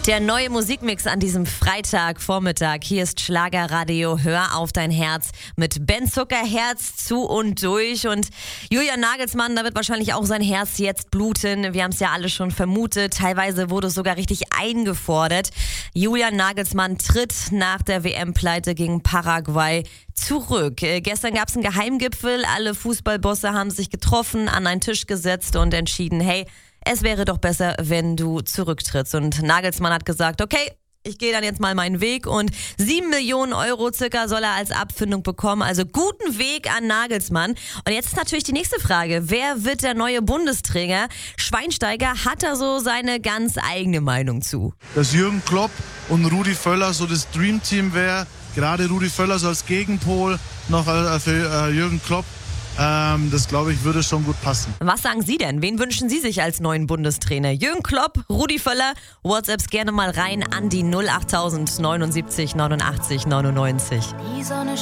Der neue Musikmix an diesem Freitagvormittag. Hier ist Schlagerradio Hör auf dein Herz mit Ben Zuckerherz zu und durch. Und Julian Nagelsmann, da wird wahrscheinlich auch sein Herz jetzt bluten. Wir haben es ja alle schon vermutet. Teilweise wurde es sogar richtig eingefordert. Julian Nagelsmann tritt nach der WM-Pleite gegen Paraguay zurück. Gestern gab es einen Geheimgipfel. Alle Fußballbosse haben sich getroffen, an einen Tisch gesetzt und entschieden, hey, es wäre doch besser, wenn du zurücktrittst. Und Nagelsmann hat gesagt, okay, ich gehe dann jetzt mal meinen Weg und 7 Millionen Euro circa soll er als Abfindung bekommen. Also guten Weg an Nagelsmann. Und jetzt ist natürlich die nächste Frage. Wer wird der neue Bundestrainer? Schweinsteiger hat da so seine ganz eigene Meinung zu. Dass Jürgen Klopp und Rudi Völler so das Dreamteam wäre. Gerade Rudi Völler so als Gegenpol noch für Jürgen Klopp. Das, glaube ich, würde schon gut passen. Was sagen Sie denn? Wen wünschen Sie sich als neuen Bundestrainer? Jürgen Klopp, Rudi Völler? WhatsApps gerne mal rein an die 08000 79 89 99.